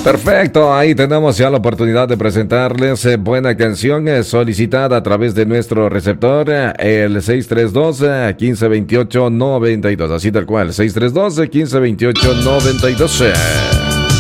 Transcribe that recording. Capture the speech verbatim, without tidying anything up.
Perfecto, ahí tenemos ya la oportunidad de presentarles eh, buena canción eh, solicitada a través de nuestro receptor, eh, el seis tres dos, uno cinco dos ocho, nueve dos, así tal cual, seis tres dos, uno cinco dos ocho, nueve dos.